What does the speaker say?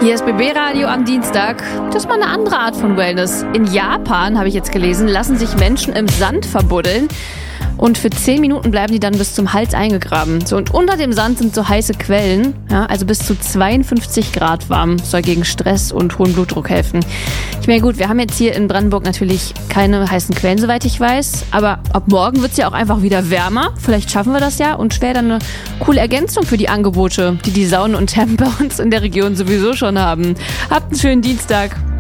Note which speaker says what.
Speaker 1: Hier ist BB Radio am Dienstag. Das ist mal eine andere Art von Wellness. In Japan, habe ich jetzt gelesen, lassen sich Menschen im Sand verbuddeln. Und für 10 Minuten bleiben die dann bis zum Hals eingegraben. So, und unter dem Sand sind so heiße Quellen, ja, also bis zu 52 Grad warm. Soll gegen Stress und hohen Blutdruck helfen. Ich meine, gut, wir haben jetzt hier in Brandenburg natürlich keine heißen Quellen, soweit ich weiß. Aber ab morgen wird es ja auch einfach wieder wärmer. Vielleicht schaffen wir das ja und wäre dann eine coole Ergänzung für die Angebote, die Saunen und Thermen bei uns in der Region sowieso schon haben. Habt einen schönen Dienstag.